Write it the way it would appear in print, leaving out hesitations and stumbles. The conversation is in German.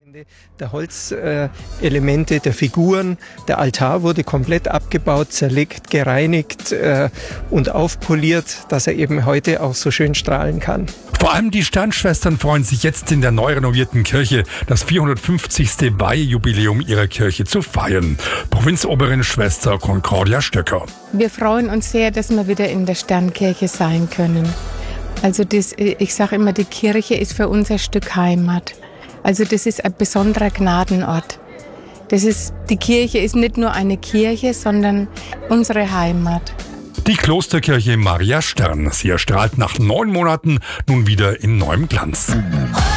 Der Holzelemente, der Figuren, der Altar wurde komplett abgebaut, zerlegt, gereinigt und aufpoliert, dass er eben heute auch so schön strahlen kann. Vor allem die Sternschwestern freuen sich jetzt in der neu renovierten Kirche, das 450. Weihejubiläum ihrer Kirche zu feiern. Provinzoberin Schwester Concordia Stöcker. Wir freuen uns sehr, dass wir wieder in der Sternkirche sein können. Also ich sage immer, die Kirche ist für uns ein Stück Heimat. Also das ist ein besonderer Gnadenort. Die Kirche ist nicht nur eine Kirche, sondern unsere Heimat. Die Klosterkirche Maria Stern. Sie erstrahlt nach 9 Monaten nun wieder in neuem Glanz.